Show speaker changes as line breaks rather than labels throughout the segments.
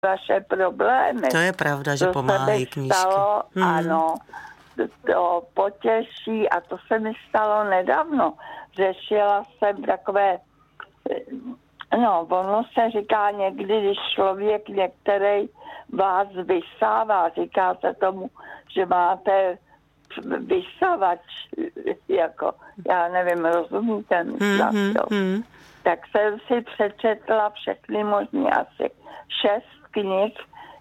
vaše problémy.
To je pravda, že
to
pomáhají knížky.
Stalo, ano, to potěší a to se mi stalo nedávno. Řešila jsem takové, ono se říká někdy, když člověk některý vás vysává, říká se tomu, že máte vysavač, jako, já nevím, rozumíte, tak jsem si přečetla všechny možný, asi 6 knih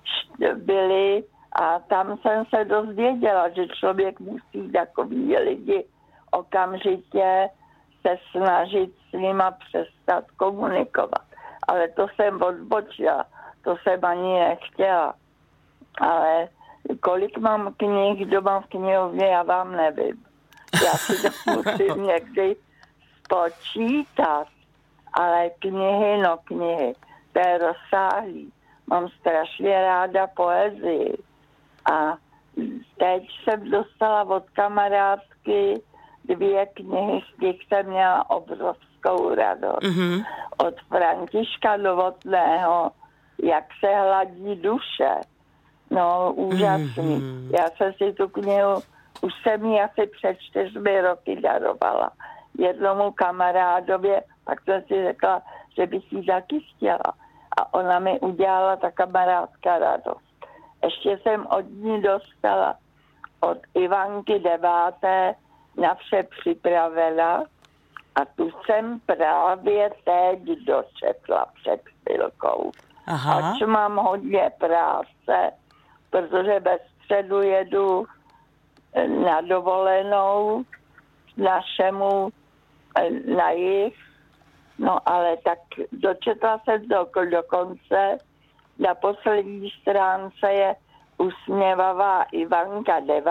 byly a tam jsem se dozvěděla, že člověk musí takový lidi okamžitě se snažit s nima přestat komunikovat. Ale to jsem odbočila, to jsem ani nechtěla. Ale kolik mám knih doma v knihovně, já vám nevím. Já si to musím někdy spočítat. Ale knihy, to je rozsáhlý. Mám strašně ráda poezii. A teď jsem dostala od kamarádky 2 knihy, z těch jsem měla obrovskou radost. Mm-hmm. Od Františka Novotného, Jak se hladí duše. No, úžasný. Mm-hmm. Já jsem si tu knihu, už jsem ji asi před 4 roky darovala jednomu kamarádově, pak jsem si řekla, že bych ji taky chtěla. A ona mi udělala ta kamarádka radost. Ještě jsem od ní dostala od Ivanky 9. Na vše připravena a tu jsem právě teď dočetla před chvilkou. Ač mám hodně práce, protože ve středu jedu na dovolenou našemu na jih, no ale tak dočetla jsem to do konce. Na poslední stránce je usměvavá Ivanka 9.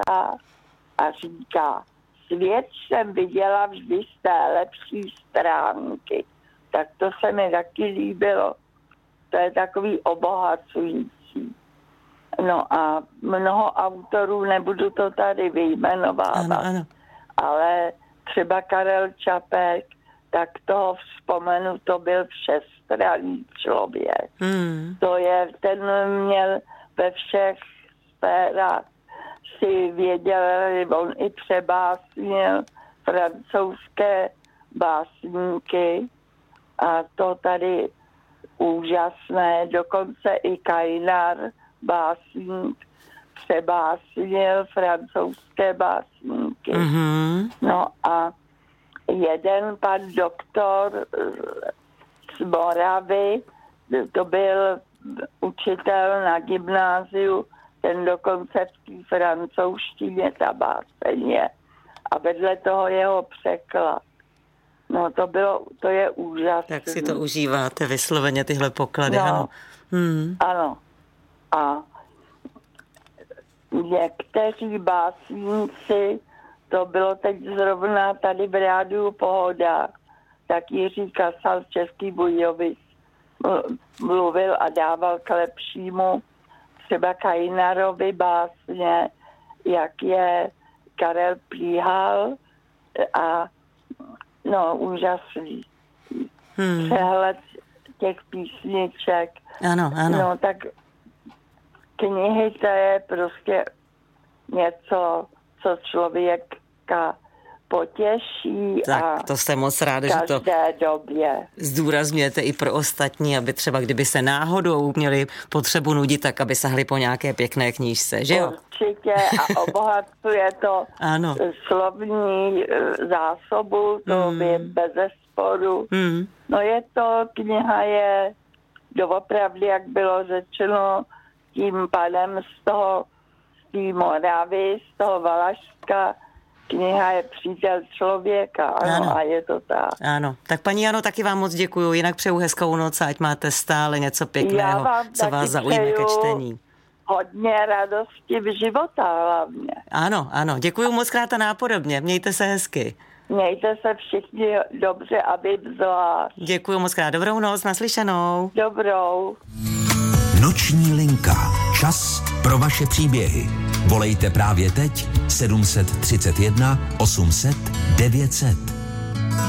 a říká, svět jsem viděla vždy z té lepší stránky. Tak to se mi taky líbilo. To je takový obohacující. No a mnoho autorů, nebudu to tady vyjmenovávat, ano. Ale třeba Karel Čapek, tak toho vzpomenu, to byl všestranný člověk. Ten měl ve všech sférách si věděl, on i přebásnil francouzské básníky a to tady úžasné, dokonce i Kajnar básník přebásnil francouzské básníky. Mm-hmm. No a jeden pan doktor z Moravy, to byl učitel na gymnáziu, ten dokonce v té francouzštině ta báseň je. A vedle toho jeho překlad. No to je úžasné.
Tak si to užíváte vysloveně tyhle poklady,
no,
ano.
Ano. A někteří básníci, to bylo teď zrovna tady v rádiu Pohoda, tak Jiří Kasal, Český Budějovic, mluvil a dával k lepšímu třeba Kajnarovi básně, jak je Karel Plíhal a úžasný přehled těch písniček.
Ano.
No tak knihy, to je prostě něco, co člověka potěší.
Tak
a
to jsem moc ráda, že to
době
zdůrazňujete i pro ostatní, aby třeba kdyby se náhodou měli potřebu nudit, tak aby sahli po nějaké pěkné knížce, že jo?
Určitě a obohacuje to slovní zásobu, to je bezesporu. No kniha je doopravdy, jak bylo řečeno tím panem z té Moravy, z toho Valašska, kniha je přítel člověka, ano, a je to tak.
Ano, tak paní Jano, taky vám moc děkuju, jinak přeju hezkou noc, ať máte stále něco pěkného, co vás zaujme ke čtení.
Hodně radosti v života hlavně.
Ano, děkuju moc krát a nápodobně, mějte se hezky.
Mějte se všichni dobře a vy zvlášť.
Děkuju moc krát, dobrou noc, naslyšenou.
Dobrou.
Noční linka, čas pro vaše příběhy. Volejte právě teď 731 800 900.